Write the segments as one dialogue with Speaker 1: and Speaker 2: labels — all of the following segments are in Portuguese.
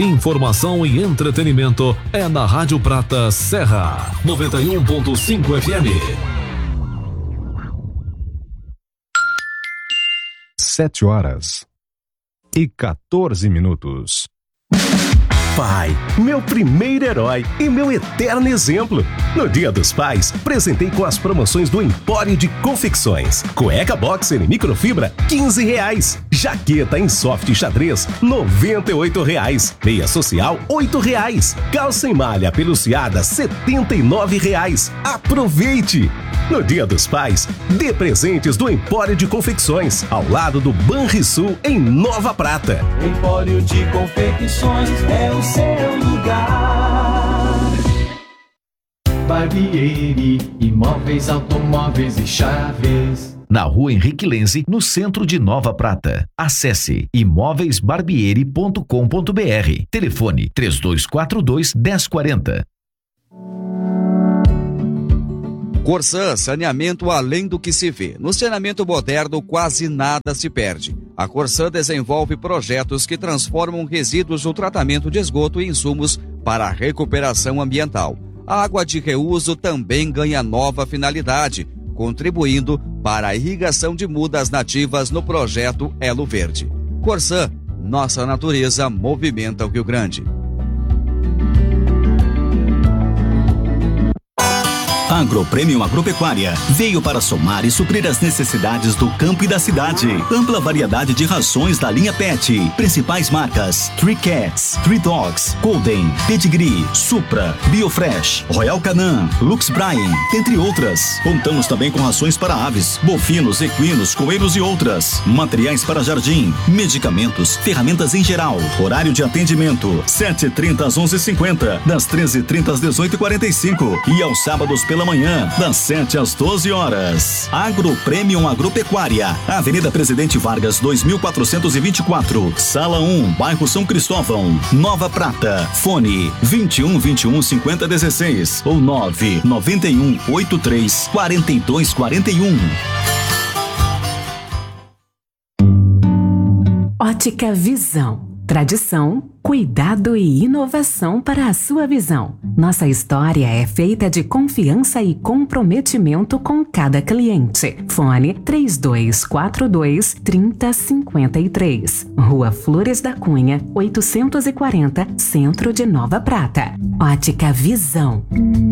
Speaker 1: Informação e entretenimento é na Rádio Prata Serra 91.5 FM.
Speaker 2: 7h14. Pai, meu primeiro herói e meu eterno exemplo. No Dia dos Pais, presentei com as promoções do Empório de Confecções. Cueca boxer em microfibra, R$15. Jaqueta em soft xadrez, R$98. Meia social, R$8. Calça em malha peluciada, R$79. Aproveite! No Dia dos Pais, dê presentes do Empório de Confecções, ao lado do Banrisul, em Nova Prata.
Speaker 3: Empório de Confecções é o seu lugar. Barbieri, imóveis, automóveis e chaves.
Speaker 4: Na Rua Henrique Lenze, no centro de Nova Prata. Acesse imóveisbarbieri.com.br. Telefone 3242-1040.
Speaker 5: Corsã, saneamento além do que se vê. No saneamento moderno, quase nada se perde. A Corsã desenvolve projetos que transformam resíduos do tratamento de esgoto em insumos para a recuperação ambiental. A água de reuso também ganha nova finalidade, contribuindo para a irrigação de mudas nativas no projeto Elo Verde. Corsã, nossa natureza movimenta o Rio Grande.
Speaker 6: Agropremium Agropecuária veio para somar e suprir as necessidades do campo e da cidade. Ampla variedade de rações da linha Pet. Principais marcas: Three Cats, Three Dogs, Golden, Pedigree, Supra, Biofresh, Royal Canin, Lux Bryan, entre outras. Contamos também com rações para aves, bovinos, equinos, coelhos e outras. Materiais para jardim, medicamentos, ferramentas em geral. Horário de atendimento: 7h30 às 11h50, das 13h30 às 18h45 e aos sábados pela manhã, das 7 às 12 horas. Agropremium Agropecuária, Avenida Presidente Vargas 2424, Sala 1, bairro São Cristóvão, Nova Prata. Fone 2121-5016 ou 99183-4241.
Speaker 7: Ótica Visão. Tradição, cuidado e inovação para a sua visão. Nossa história é feita de confiança e comprometimento com cada cliente. Fone 3242-3053. Rua Flores da Cunha, 840, Centro de Nova Prata. Ótica Visão.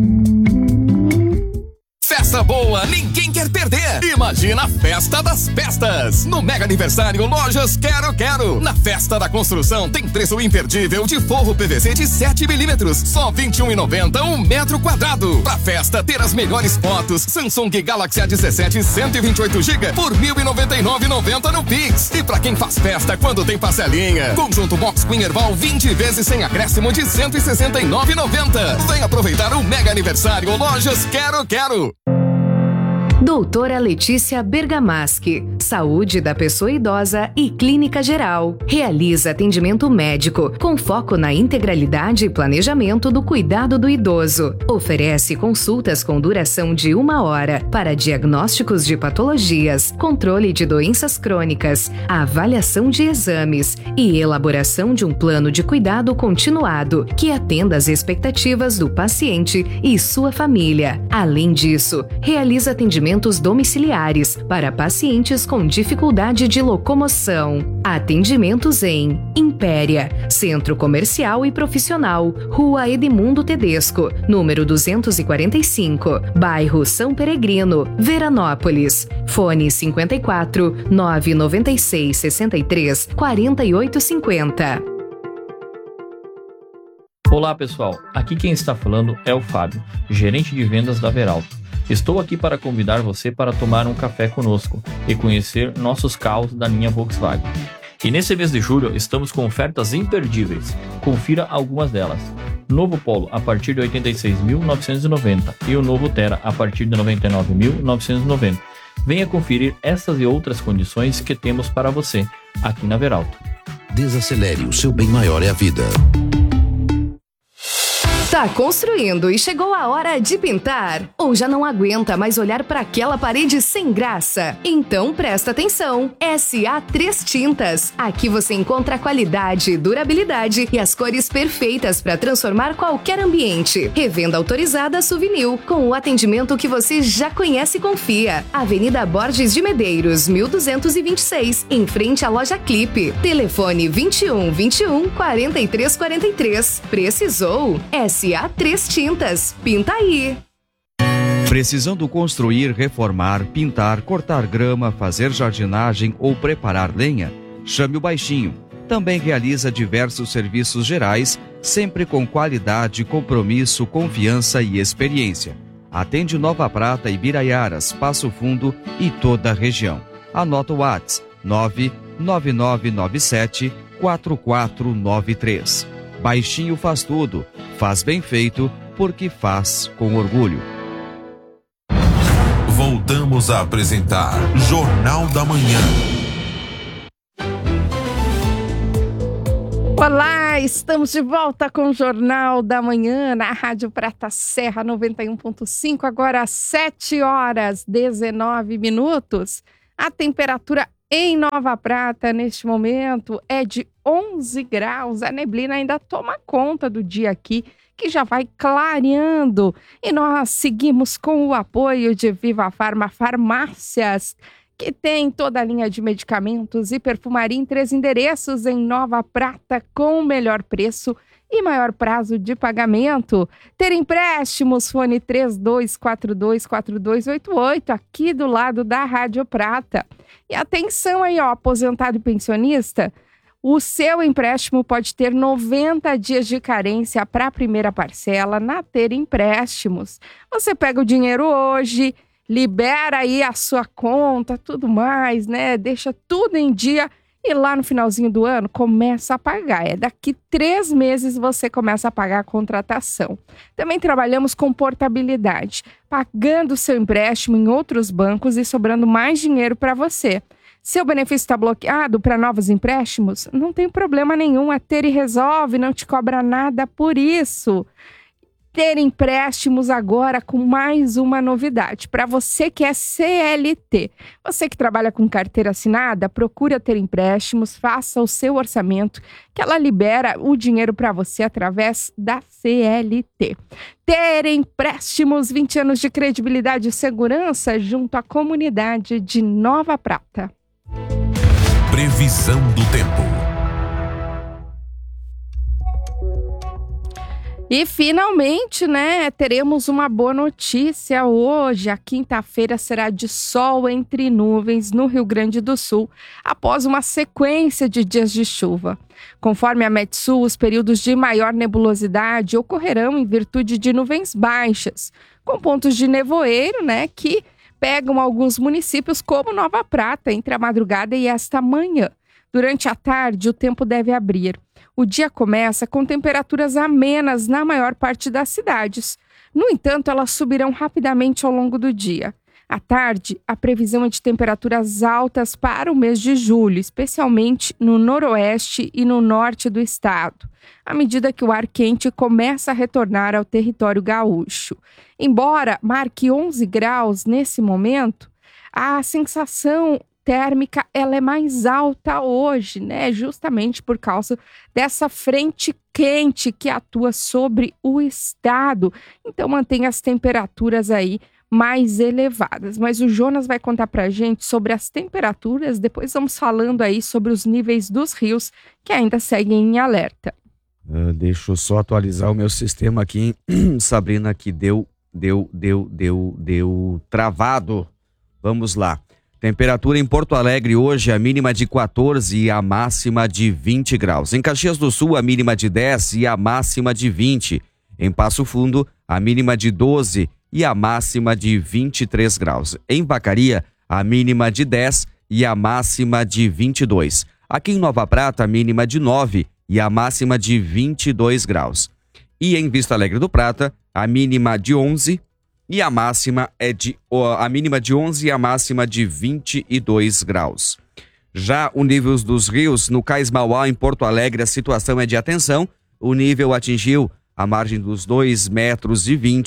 Speaker 8: Festa boa, ninguém quer perder. Imagina a Festa das Festas. No Mega Aniversário Lojas Quero. Na Festa da Construção tem preço imperdível de forro PVC de 7mm, só R$21,90 um metro quadrado. Pra festa ter as melhores fotos, Samsung Galaxy A17 128GB por R$1.099,90 no Pix. E pra quem faz festa quando tem parcelinha, conjunto Box Queen Herbal 20 vezes sem acréscimo de R$169,90. Vem aproveitar o Mega Aniversário Lojas Quero.
Speaker 9: Doutora Letícia Bergamaschi, saúde da pessoa idosa e clínica geral. Realiza atendimento médico com foco na integralidade e planejamento do cuidado do idoso. Oferece consultas com duração de 1 hora para diagnósticos de patologias, controle de doenças crônicas, avaliação de exames e elaboração de um plano de cuidado continuado que atenda às expectativas do paciente e sua família. Além disso, realiza atendimentos domiciliares para pacientes com dificuldade de locomoção. Atendimentos em Impéria, Centro Comercial e Profissional, Rua Edmundo Tedesco, número 245, bairro São Peregrino, Veranópolis. Fone 54 996 63 48 50.
Speaker 10: Olá pessoal, aqui quem está falando é o Fábio, gerente de vendas da Veralto. Estou aqui para convidar você para tomar um café conosco e conhecer nossos carros da linha Volkswagen. E nesse mês de julho estamos com ofertas imperdíveis. Confira algumas delas. Novo Polo a partir de R$ 86.990 e o novo Terra a partir de R$ 99.990. Venha conferir essas e outras condições que temos para você aqui na Veralto.
Speaker 11: Desacelere, o seu bem maior é a vida.
Speaker 9: Tá construindo e chegou a hora de pintar? Ou já não aguenta mais olhar para aquela parede sem graça? Então presta atenção! SA3 Tintas. Aqui você encontra qualidade, durabilidade e as cores perfeitas para transformar qualquer ambiente. Revenda autorizada Souvenir, com o atendimento que você já conhece e confia. Avenida Borges de Medeiros, 1226, em frente à loja Clipe. Telefone 21 21 43 43. Precisou? SA3 Tintas. Pinta aí!
Speaker 5: Precisando construir, reformar, pintar, cortar grama, fazer jardinagem ou preparar lenha? Chame o Baixinho. Também realiza diversos serviços gerais, sempre com qualidade, compromisso, confiança e experiência. Atende Nova Prata, Ibiraiaras, Passo Fundo e toda a região. Anota o WhatsApp 99997 4493. Baixinho faz tudo, faz bem feito, porque faz com orgulho.
Speaker 11: Voltamos a apresentar Jornal da Manhã.
Speaker 12: Olá, estamos de volta com o Jornal da Manhã na Rádio Prata Serra 91.5, agora às 7h19. A temperatura em Nova Prata, neste momento, é de 11 graus. A neblina ainda toma conta do dia aqui, que já vai clareando. E nós seguimos com o apoio de Viva Farma Farmácias, que tem toda a linha de medicamentos e perfumaria em 3 endereços em Nova Prata, com o melhor preço e maior prazo de pagamento. Ter empréstimos, fone 32424288, aqui do lado da Rádio Prata. E atenção aí, ó, aposentado e pensionista, o seu empréstimo pode ter 90 dias de carência para a primeira parcela na Ter Empréstimos. Você pega o dinheiro hoje, libera aí a sua conta, tudo mais, né? Deixa tudo em dia e lá no finalzinho do ano começa a pagar. É daqui 3 meses você começa a pagar a contratação. Também trabalhamos com portabilidade, pagando seu empréstimo em outros bancos e sobrando mais dinheiro para você. Seu benefício está bloqueado para novos empréstimos? Não tem problema nenhum, a Ter resolve, não te cobra nada por isso. Ter Empréstimos agora com mais uma novidade. Para você que é CLT, você que trabalha com carteira assinada, procura Ter Empréstimos, faça o seu orçamento, que ela libera o dinheiro para você através da CLT. Ter Empréstimos, 20 anos de credibilidade e segurança junto à comunidade de Nova Prata.
Speaker 11: Previsão do tempo.
Speaker 12: E finalmente, né, teremos uma boa notícia hoje. A quinta-feira será de sol entre nuvens no Rio Grande do Sul, após uma sequência de dias de chuva. Conforme a Metsul, os períodos de maior nebulosidade ocorrerão em virtude de nuvens baixas, com pontos de nevoeiro, né, que pegam alguns municípios como Nova Prata entre a madrugada e esta manhã. Durante a tarde, o tempo deve abrir. O dia começa com temperaturas amenas na maior parte das cidades. No entanto, elas subirão rapidamente ao longo do dia. À tarde, a previsão é de temperaturas altas para o mês de julho, especialmente no noroeste e no norte do estado, à medida que o ar quente começa a retornar ao território gaúcho. Embora marque 11 graus nesse momento, a sensação térmica ela é mais alta hoje, né? Justamente por causa dessa frente quente que atua sobre o estado. Então mantém as temperaturas aí mais elevadas. Mas o Jonas vai contar pra gente sobre as temperaturas, depois vamos falando aí sobre os níveis dos rios que ainda seguem em alerta.
Speaker 13: Deixa eu só atualizar o meu sistema aqui, Sabrina, que deu travado. Vamos lá. Temperatura em Porto Alegre hoje, a mínima de 14 e a máxima de 20 graus. Em Caxias do Sul, a mínima de 10 e a máxima de 20. Em Passo Fundo, a mínima de 12 e a máxima de 23 graus. Em Vacaria, a mínima de 10 e a máxima de 22. Aqui em Nova Prata, a mínima de 9 e a máxima de 22 graus. E em Vista Alegre do Prata, a mínima de 11 e a máxima a mínima de 11 e a máxima de 22 graus. Já o nível dos rios, no Cais Mauá, em Porto Alegre, a situação é de atenção. O nível atingiu à margem dos 2,20 metros.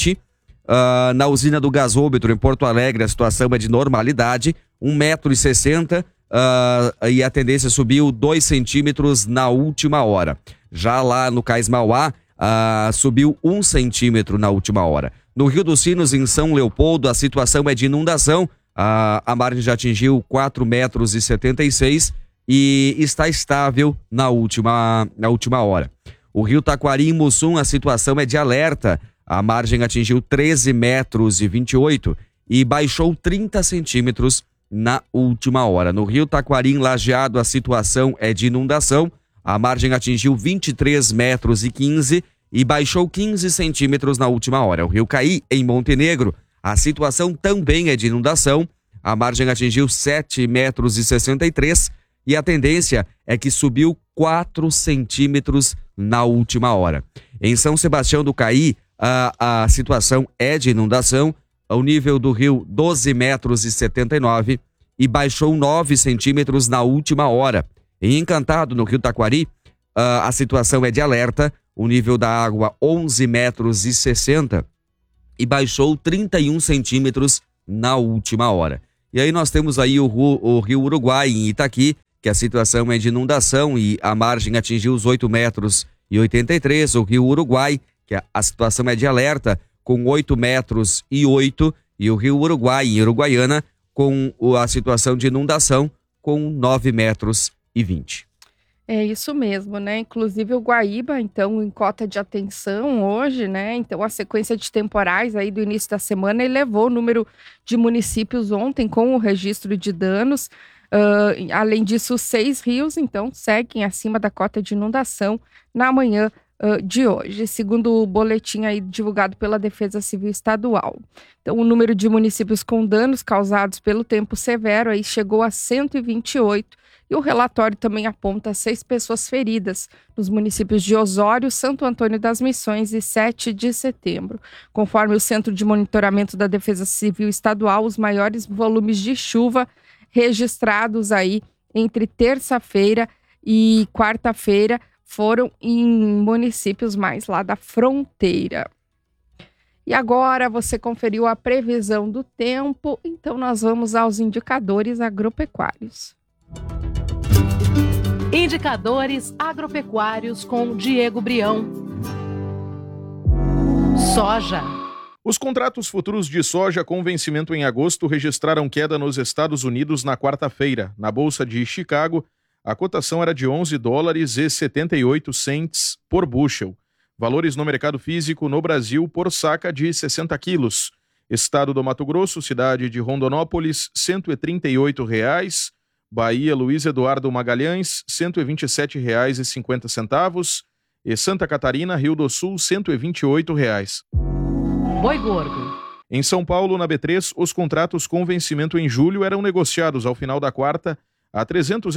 Speaker 13: Na usina do gasômetro em Porto Alegre, a situação é de normalidade, 1,60 metros, e a tendência subiu 2 centímetros na última hora. Já lá no Cais Mauá, subiu 1 centímetro na última hora. No Rio dos Sinos, em São Leopoldo, a situação é de inundação. A margem já atingiu 4,76 metros e está estável na última hora. O Rio Taquari, em Mussum, a situação é de alerta. A margem atingiu 13,28 metros e baixou 30 centímetros na última hora. No Rio Taquari, em Lajeado, a situação é de inundação. A margem atingiu 23,15 metros e baixou 15 centímetros na última hora. O Rio Caí, em Montenegro, a situação também é de inundação. A margem atingiu 7,63 metros e a tendência é que subiu 4 centímetros na última hora. Em São Sebastião do Caí, a situação é de inundação. O nível do rio 12,79 metros e baixou 9 centímetros na última hora. Em Encantado, no Rio Taquari, a situação é de alerta. O nível da água 11,60 metros e baixou 31 centímetros na última hora. E aí nós temos aí o Rio Uruguai, em Itaqui, que a situação é de inundação e a margem atingiu os 8,83 metros. O Rio Uruguai, que a situação é de alerta, com 8,08 metros. E o Rio Uruguai, em Uruguaiana, com a situação de inundação, com 9,20 metros.
Speaker 12: É isso mesmo, né? Inclusive o Guaíba, então, em cota de atenção hoje, né? Então, a sequência de temporais aí do início da semana elevou o número de municípios ontem com o registro de danos. Além disso, 6 rios, então, seguem acima da cota de inundação na manhã de hoje, segundo o boletim aí divulgado pela Defesa Civil Estadual. Então, o número de municípios com danos causados pelo tempo severo aí chegou a 128, e o relatório também aponta 6 pessoas feridas nos municípios de Osório, Santo Antônio das Missões e 7 de Setembro. Conforme o Centro de Monitoramento da Defesa Civil Estadual, os maiores volumes de chuva registrados aí entre terça-feira e quarta-feira foram em municípios mais lá da fronteira. E agora você conferiu a previsão do tempo, então nós vamos aos indicadores agropecuários.
Speaker 14: Indicadores agropecuários com Diego Brião. Soja.
Speaker 15: Os contratos futuros de soja com vencimento em agosto registraram queda nos Estados Unidos na quarta-feira. Na Bolsa de Chicago, a cotação era de $11,78 por bushel. Valores no mercado físico no Brasil por saca de 60 quilos. Estado do Mato Grosso, cidade de Rondonópolis, R$ 138,00. Bahia, Luiz Eduardo Magalhães, R$ 127,50. E Santa Catarina, Rio do Sul, R$ 128,00.
Speaker 14: Boi gordo.
Speaker 15: Em São Paulo, na B3, os contratos com vencimento em julho eram negociados ao final da quarta a R$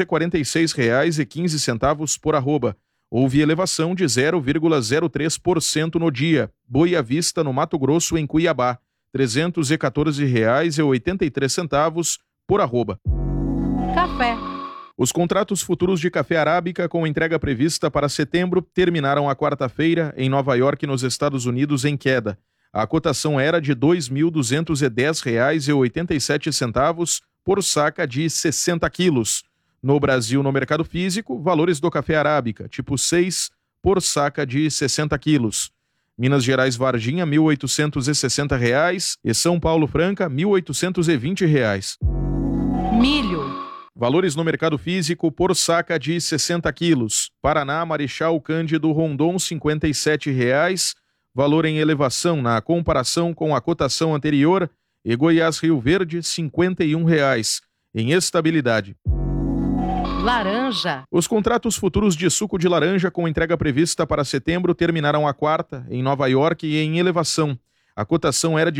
Speaker 15: 346,15 por arroba. Houve elevação de 0,03% no dia. Boi à vista no Mato Grosso, em Cuiabá, R$ 314,83 por arroba.
Speaker 14: Café.
Speaker 15: Os contratos futuros de café arábica com entrega prevista para setembro terminaram a quarta-feira em Nova York, nos Estados Unidos, em queda. A cotação era de R$ 2.210,87 por saca de 60 quilos. No Brasil, no mercado físico, valores do café arábica, tipo 6, por saca de 60 quilos. Minas Gerais Varginha, R$ 1.860 e São Paulo Franca, R$ 1.820.
Speaker 14: Milho.
Speaker 15: Valores no mercado físico por saca de 60 quilos. Paraná, Marechal Cândido Rondon, R$ 57,00. Valor em elevação na comparação com a cotação anterior. E Goiás Rio Verde, R$ 51,00. Em estabilidade.
Speaker 14: Laranja.
Speaker 15: Os contratos futuros de suco de laranja com entrega prevista para setembro terminaram a quarta, em Nova York, e em elevação. A cotação era de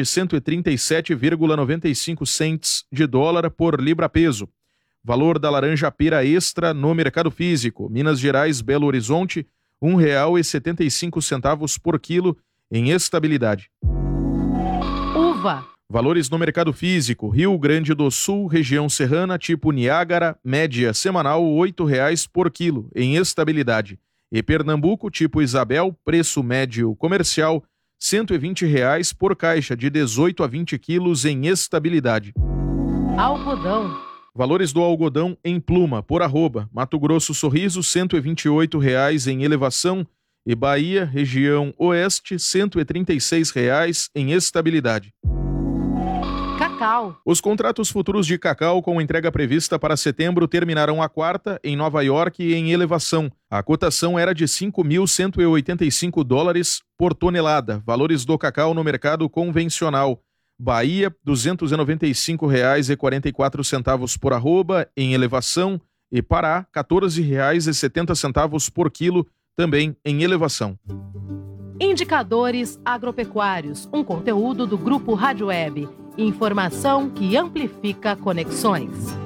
Speaker 15: 137,95 cents de dólar por libra-peso. Valor da laranja pera extra no mercado físico. Minas Gerais, Belo Horizonte, R$ 1,75 por quilo, em estabilidade.
Speaker 14: Uva.
Speaker 15: Valores no mercado físico. Rio Grande do Sul, região serrana, tipo Niágara, média semanal R$ 8,00 por quilo, em estabilidade. E Pernambuco, tipo Isabel, preço médio comercial, R$ 120 por caixa de 18 a 20 quilos em estabilidade.
Speaker 14: Algodão.
Speaker 15: Valores do algodão em pluma, por arroba. Mato Grosso Sorriso, R$ 128 em elevação. E Bahia, região oeste, R$ 136 em estabilidade.
Speaker 14: Cacau.
Speaker 15: Os contratos futuros de cacau com entrega prevista para setembro terminarão a quarta em Nova York e em elevação. A cotação era de $5.185 por tonelada. Valores do cacau no mercado convencional. Bahia, R$ 295,44 por arroba, em elevação. E Pará, R$ 14,70 por quilo, também em elevação.
Speaker 14: Indicadores agropecuários, um conteúdo do Grupo Rádio Web. Informação que amplifica conexões.